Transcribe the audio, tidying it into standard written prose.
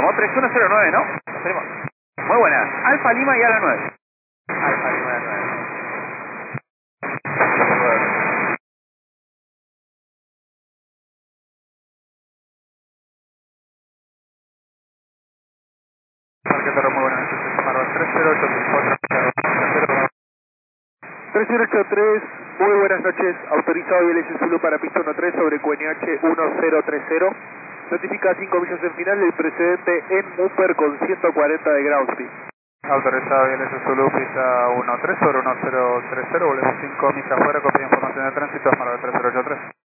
Tomó 3109, ¿no? Confirmo. Muy buena. Alfa Lima y a la 9. Alfa Lima 9. Parque Torre, muy buenas noches. Marvel 3084, 3083, muy buenas noches. Autorizado ILS Zulu para pista 13 sobre QNH 1030. Notifica 5 millas en final el precedente en Mupper con 140 de ground speed. autorizado ILS Zulu, pista 13 sobre 1030, volvemos 5 millas afuera, copia de información de tránsito, Marvel 3083.